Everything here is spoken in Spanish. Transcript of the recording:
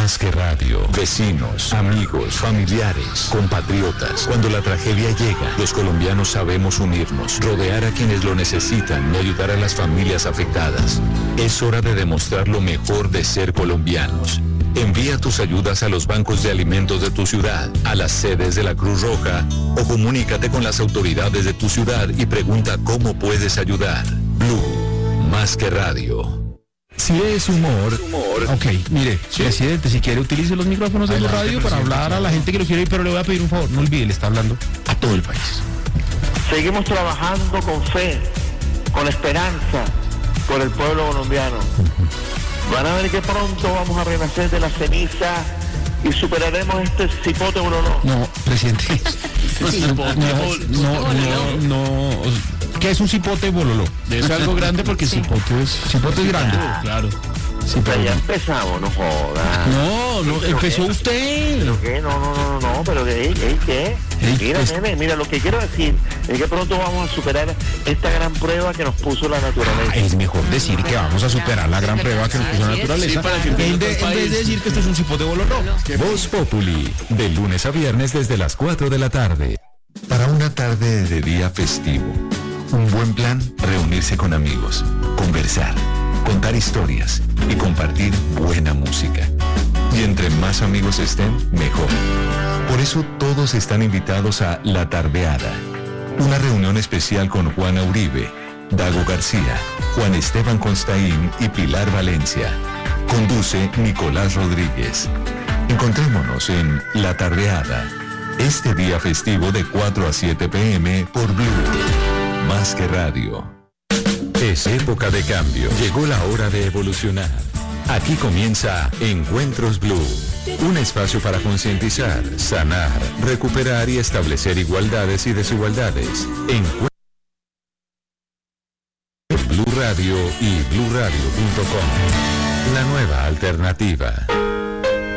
Más que radio, vecinos, amigos, familiares, compatriotas. Cuando la tragedia llega, los colombianos sabemos unirnos, rodear a quienes lo necesitan y ayudar a las familias afectadas. Es hora de demostrar lo mejor de ser colombianos. Envía tus ayudas a los bancos de alimentos de tu ciudad, a las sedes de la Cruz Roja o comunícate con las autoridades de tu ciudad y pregunta cómo puedes ayudar. Blue, más que radio. Si es humor. Ok, mire, sí. Presidente, si quiere utilice los micrófonos de la radio para hablar a la gente que lo quiere oír, pero le voy a pedir un favor, no olvide, le está hablando a todo el país. Seguimos trabajando con fe, con esperanza, por el pueblo colombiano. Van a ver que pronto vamos a renacer de la ceniza y superaremos este cipote bololó. No, presidente. No. ¿Qué es un cipote bololó? Es algo grande porque cipote es grande. Claro. Sí, pero ya empezamos, no jodas. No, empezó ¿qué? usted. ¿Pero qué? No, pero ¿qué? Mira, nene, mira, lo que quiero decir es que pronto vamos a superar esta gran prueba que nos puso la naturaleza. Es mejor decir que vamos a superar la gran prueba que nos puso la naturaleza, en vez de decir que esto es un cipote bololó. Voz Populi, de lunes a viernes desde las 4 de la tarde. Para una tarde de día festivo, un buen plan, reunirse con amigos, conversar, contar historias y compartir buena música. Y entre más amigos estén, mejor. Por eso todos están invitados a La Tardeada, una reunión especial con Juana Uribe, Dago García, Juan Esteban Constaín y Pilar Valencia. Conduce Nicolás Rodríguez. Encontrémonos en La Tardeada, este día festivo de 4 a 7 p.m. por Blue, más que radio. Es época de cambio. Llegó la hora de evolucionar. Aquí comienza Encuentros Blue, un espacio para concientizar, sanar, recuperar y establecer igualdades y desigualdades. Encuentros Blue Radio y BlueRadio.com. La nueva alternativa.